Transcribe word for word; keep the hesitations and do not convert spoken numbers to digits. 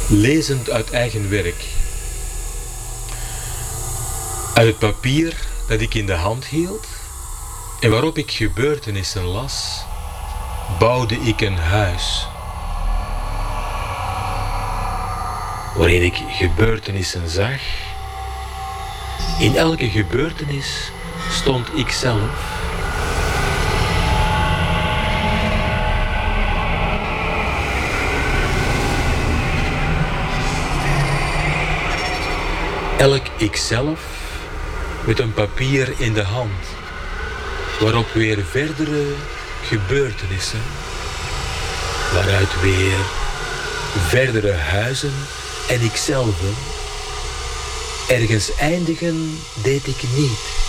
Lezend uit eigen werk. Uit het papier dat ik in de hand hield en waarop ik gebeurtenissen las, bouwde ik een huis. Waarin ik gebeurtenissen zag. In elke gebeurtenis stond ik zelf. Elk ikzelf met een papier in de hand, waarop weer verdere gebeurtenissen, waaruit weer verdere huizen en ikzelf ergens eindigen deed ik niet.